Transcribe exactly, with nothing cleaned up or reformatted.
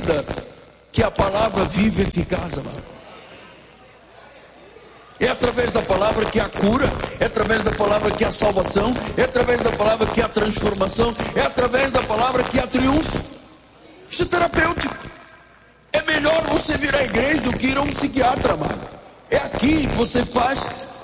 vida que a palavra vive e eficaz, amado. É através da palavra que há cura, é através da palavra que há salvação, é através da palavra que há transformação, é através da palavra que há triunfo. Isso é terapêutico. É melhor você vir à igreja do que ir a um psiquiatra, amado. É aqui que você faz